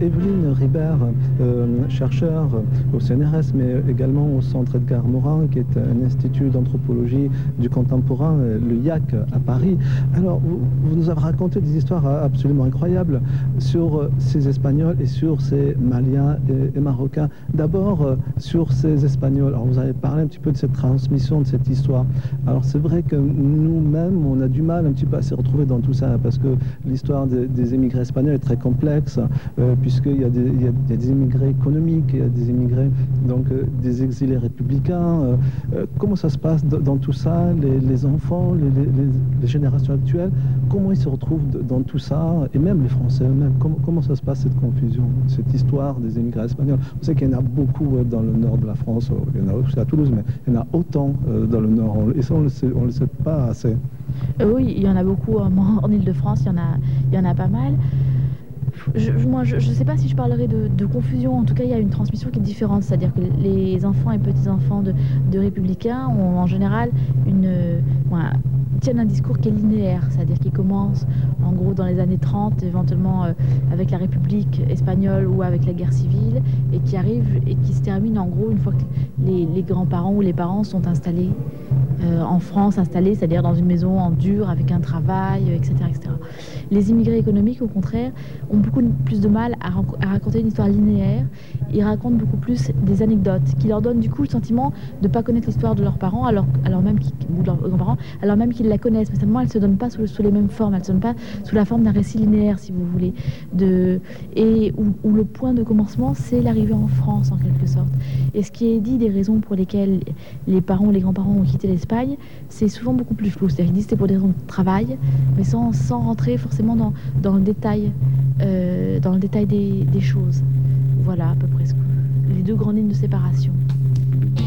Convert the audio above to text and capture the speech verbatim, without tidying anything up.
Evelyne Ribert, euh, chercheure au C N R S, mais également au Centre Edgar Morin, qui est un institut d'anthropologie du contemporain, le I A C à Paris. Alors, vous, vous nous avez raconté des histoires absolument incroyables sur ces Espagnols et sur ces Maliens et, et Marocains. D'abord, euh, sur ces Espagnols. Alors, vous avez parlé un petit peu de cette transmission, de cette histoire. Alors, c'est vrai que nous-mêmes, on a du mal un petit peu à se retrouver dans tout ça, parce que l'histoire des, des émigrés espagnols est très complexe, euh, puisqu'il y a, des, il y, a, il y a des émigrés économiques, il y a des émigrés, donc euh, des exilés républicains. Euh, euh, comment ça se passe dans, dans tout ça, les, les enfants, les, les, les générations actuelles, comment ils se retrouvent dans tout ça, et même les Français eux-mêmes, comment, comment ça se passe, cette confusion, cette histoire des émigrés espagnols? On sait qu'il y en a beaucoup euh, dans le nord de la France, il y en a aussi à Toulouse, mais il y en a autant euh, dans le nord, et ça on ne le sait, on le sait pas assez. Euh, oui, il y en a beaucoup en, en Ile-de-France, il y en a, il y en a pas mal. Je, moi, je ne sais pas si je parlerai de, de confusion. En tout cas, il y a une transmission qui est différente. C'est-à-dire que les enfants et petits-enfants de, de républicains ont en général une, ouais, tiennent un discours qui est linéaire. C'est-à-dire qu'ils commencent en gros dans les années trente, éventuellement euh, avec la République espagnole ou avec la guerre civile, et qui arrivent et qui se terminent en gros une fois que les, les grands-parents ou les parents sont installés euh, en France, installés, c'est-à-dire dans une maison en dur, avec un travail, et cetera, et cetera. Les immigrés économiques, au contraire, ont beaucoup plus de mal à, à raconter une histoire linéaire. Ils racontent beaucoup plus des anecdotes qui leur donnent du coup le sentiment de ne pas connaître l'histoire de leurs parents, alors, alors même ou de leurs grands-parents, alors même qu'ils la connaissent. Mais seulement, elle ne se donne pas sous, sous les mêmes formes. Elle ne se donne pas sous la forme d'un récit linéaire, si vous voulez. De, et où, où le point de commencement, c'est l'arrivée en France, en quelque sorte. Et ce qui est dit des raisons pour lesquelles les parents ou les grands-parents ont quitté l'Espagne, c'est souvent beaucoup plus flou. C'est-à-dire qu'ils disent que c'était pour des raisons de travail, mais sans, sans rentrer forcément dans, dans le détail, euh, dans le détail des, des choses. Voilà à peu près ce que, les deux grandes lignes de séparation.